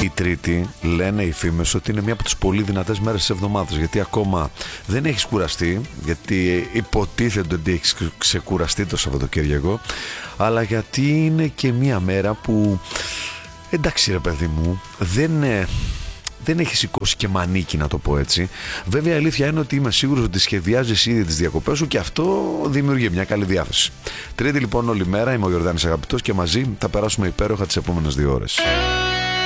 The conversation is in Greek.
Η Τρίτη λένε οι φήμες ότι είναι μία από τις πολύ δυνατές μέρες της εβδομάδας, γιατί ακόμα δεν έχεις κουραστεί, γιατί υποτίθεται ότι έχεις ξεκουραστεί το Σαββατοκύριακο, αλλά γιατί είναι και μία μέρα που, εντάξει ρε παιδί μου, δεν έχει σηκώσει και μανίκι, να το πω έτσι. Βέβαια η αλήθεια είναι ότι είμαι σίγουρος ότι σχεδιάζεις ήδη τις διακοπές σου και αυτό δημιουργεί μια καλή διάθεση. Τρίτη λοιπόν όλη μέρα, είμαι ο Γιορδάνης Αγαπητός και μαζί θα περάσουμε υπέροχα τις επόμενες 2 ώρες.